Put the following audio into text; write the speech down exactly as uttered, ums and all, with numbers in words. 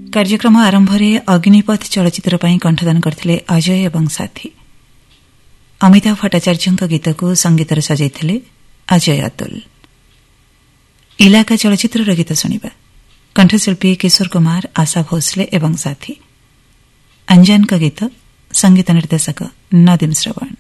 କାର୍ଯ୍ୟକ୍ରମ ଆରମ୍ଭରେ ଅଗ୍ନିପଥ ଚଳଚ୍ଚିତ୍ର ପାଇଁ କଣ୍ଠଦାନ କରିଥିଲେ ଅଜୟ ଏବଂ ସାଥୀ। ଅମିତାଭ ଭଟ୍ଟାଚାର୍ଯ୍ୟଙ୍କ ଗୀତକୁ ସଙ୍ଗୀତରେ ସଜାଇଥିଲେ ଅଜୟ ଅତୁଲ। ଇଲାକା ଚଳଚ୍ଚିତ୍ରର ଗୀତ ଶୁଣିବା। କଣ୍ଠଶିଳ୍ପୀ କିଶୋର କୁମାର, ଆଶା ଭୋସଲେ ଏବଂ ସାଥୀ। ଅଞ୍ଜନଙ୍କ ଗୀତ, ସଙ୍ଗୀତ ନିର୍ଦ୍ଦେଶକ ନଦୀମ ଶ୍ରବଣ।